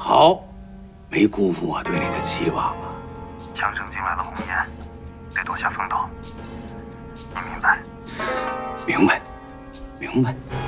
好，没辜负我对你的期望啊。 强盛进来的红颜，得躲下风头。你明白？ 明白，明白。